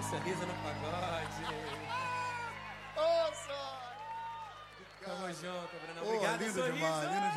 Sorriso no pagode. Ô, Só! Tamo junto, Bruno. Pô, Obrigado, lindo Sorriso. demais, lindo